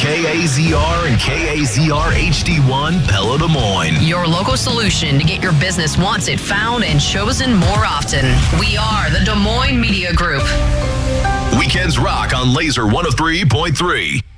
KAZR and KAZR HD1 Pella Des Moines. Your local solution to get your business wanted, found, and chosen more often. We are the Des Moines Media Group. Weekends rock on Laser 103.3.